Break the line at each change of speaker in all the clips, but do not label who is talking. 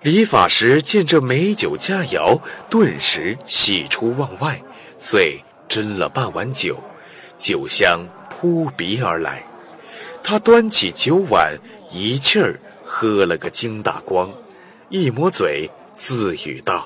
李法师见这美酒佳肴，顿时喜出望外，遂斟了半碗酒，酒香扑鼻而来。他端起酒碗，一气儿喝了个精大光，一抹嘴，自语道：“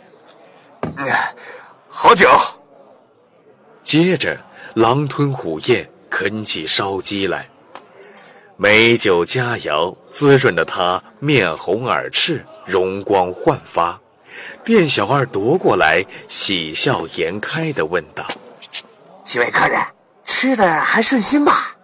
好酒。”
接着狼吞虎咽，啃起烧鸡来。美酒佳肴滋润得他面红耳赤，容光焕发。店小二夺过来，喜笑颜开地问道：“
几位客人，吃的还顺心吧？”“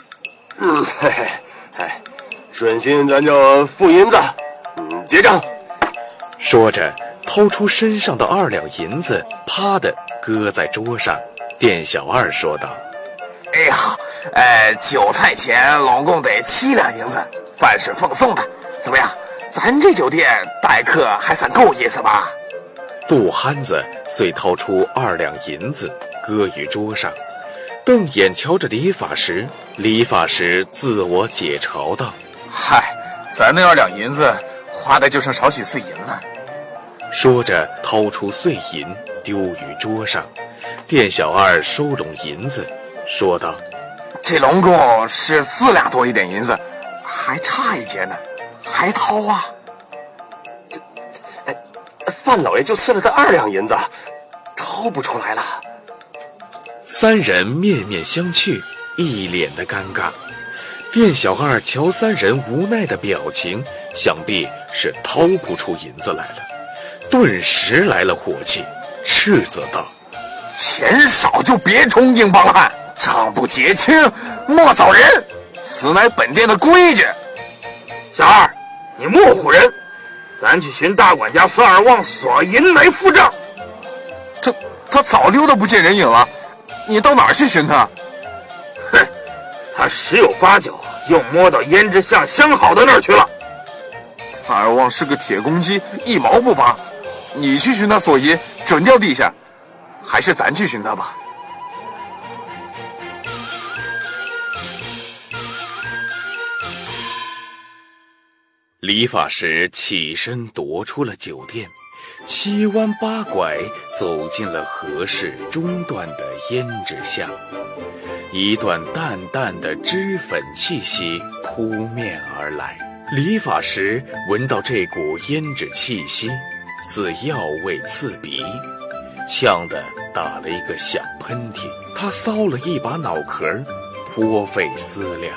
顺心咱就付银子，结账。”
说着掏出身上的2两银子，啪的搁在桌上。店小二说道：“
好，酒菜钱拢共得7两银子，饭是奉送的。怎么样？咱这酒店待客还算够意思吧？”
杜憨子遂掏出2两银子，搁于桌上，瞪眼瞧着李法师。李法师自我解嘲道：“
嗨，咱那2两银子花的就剩少许碎银了。”
说着掏出碎银丢于桌上。店小二收拢银子，说道：“
这拢共是4两多一点银子，还差一截呢，还掏啊？”范老爷就赐了这2两银子，掏不出来了。
3人面面相觑，一脸的尴尬。店小二瞧3人无奈的表情，想必是掏不出银子来了，顿时来了火气，斥责道：“
钱少就别充硬帮汉，账不结清莫走人，此乃本店的规矩。”“
小二，你莫唬人，咱去寻大管家范二旺索银来付账。”“
他早溜得不见人影了，你到哪儿去寻他？”“
哼，他10有8九又摸到胭脂巷相好的那儿去了。”“
范二旺是个铁公鸡，一毛不拔，你去寻他索银准掉地下，还是咱去寻他吧。”
李法师起身踱出了酒店，7弯8拐走进了河市中段的胭脂巷。一段淡淡的脂粉气息扑面而来，李法师闻到这股胭脂气息，似药味刺鼻，呛得打了一个响喷嚏。他搔了一把脑壳，颇费思量。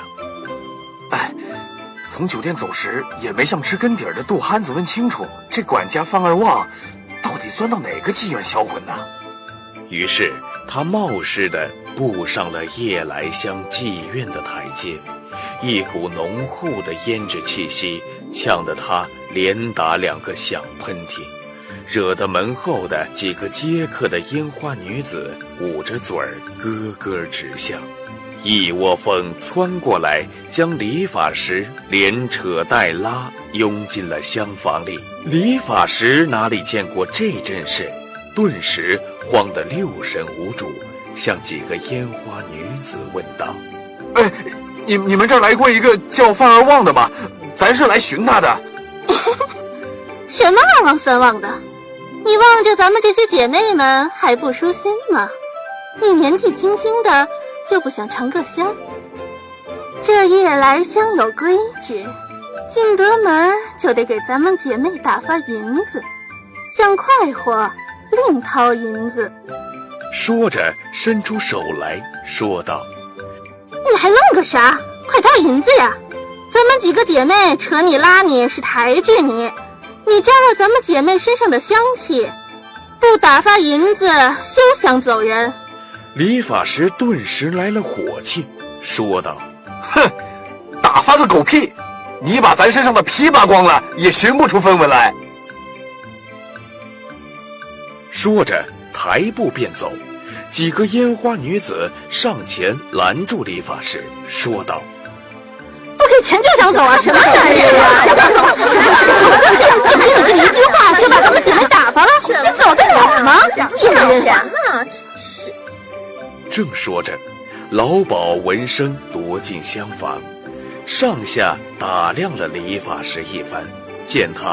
从酒店走时也没向知根底儿的杜憨子问清楚，这管家范二旺到底钻到哪个妓院销魂呢？
于是他冒失地步上了夜来香妓院的台阶，一股浓厚的胭脂气息呛得他连打2个响喷嚏，惹得门后的几个接客的烟花女子捂着嘴儿咯咯直笑。一窝蜂窜过来，将李法师连扯带拉拥进了厢房里。李法师哪里见过这阵势，顿时慌得六神无主，向几个烟花女子问道：“
你们这儿来过一个叫范二旺的吗？咱是来寻他的。”“
什么二旺3旺的？你望着咱们这些姐妹们还不舒心吗？你年纪轻轻的就不想尝个鲜儿？这夜来香有规矩，进得门就得给咱们姐妹打发银子，想快活另掏银子。”
说着伸出手来说道：“
你还愣个啥？快掏银子呀！咱们几个姐妹扯你拉你是抬举你，你沾了咱们姐妹身上的香气，不打发银子休想走人。”
李法师顿时来了火气，说道：“
哼，打发个狗屁！你把咱身上的皮扒光了，也寻不出分文来。”
说着抬步便走。几个烟花女子上前拦住李法师，说道：“
不给钱就想走啊？什么男人啊？想走？什么事情？你还有这一句话就把咱们姐妹打发了？你走得了吗？贱人啊！真是。”
正说着，老鸨闻声夺进厢房，上下打量了李法师一番，见他